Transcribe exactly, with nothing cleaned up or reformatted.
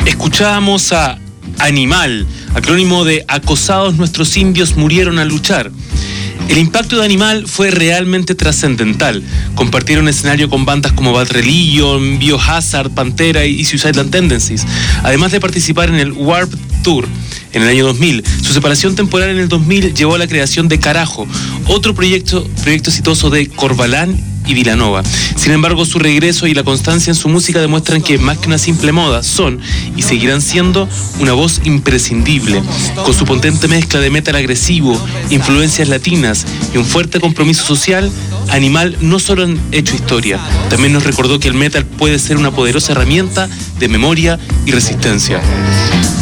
Escuchábamos a Animal, acrónimo de Acosados nuestros indios murieron al luchar. El impacto de Animal fue realmente trascendental. Compartieron escenario con bandas como Bad Religion, Biohazard, Pantera y Suicidal Tendencies, además de participar en el Warped Tour en el año dos mil. Su separación temporal en el dos mil llevó a la creación de Carajo, otro proyecto, proyecto exitoso de Corvalán y Vilanova. Sin embargo, su regreso y la constancia en su música demuestran que, más que una simple moda, son y seguirán siendo una voz imprescindible. Con su potente mezcla de metal agresivo, influencias latinas y un fuerte compromiso social, Animal no solo han hecho historia, también nos recordó que el metal puede ser una poderosa herramienta de memoria y resistencia.